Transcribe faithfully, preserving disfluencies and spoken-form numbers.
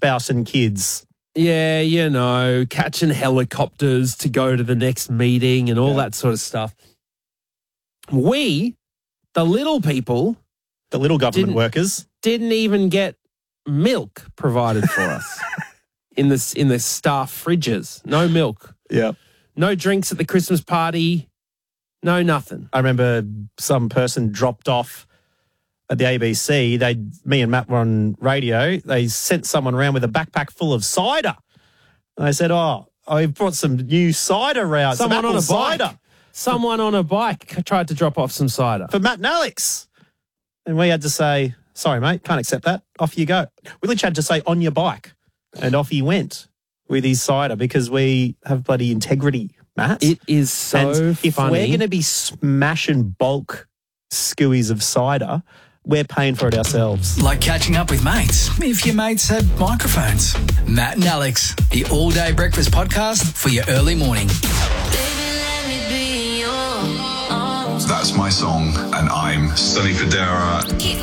spouse and kids. Yeah, you know, catching helicopters to go to the next meeting and all Yeah. that sort of stuff. We, the little people, The little government Didn't- workers. didn't even get milk provided for us in the, in the staff fridges. No milk. Yeah. No drinks at the Christmas party. No nothing. I remember some person dropped off at the A B C. They, me and Matt were on radio. They sent someone around with a backpack full of cider. And I said, oh, I've brought some new cider out. some Someone on apple a cider bike. Someone on a bike tried to drop off some cider. for Matt and Alex. And we had to say, sorry, mate, can't accept that. Off you go. We literally had to say, on your bike. And off he went with his cider because we have bloody integrity, Matt. It is so and if funny. we're going to be smashing bulk skewies of cider, we're paying for it ourselves. Like catching up with mates, if your mates had microphones. Matt and Alex, the all-day breakfast podcast for your early morning. That's my song, and I'm Sonny Fodera.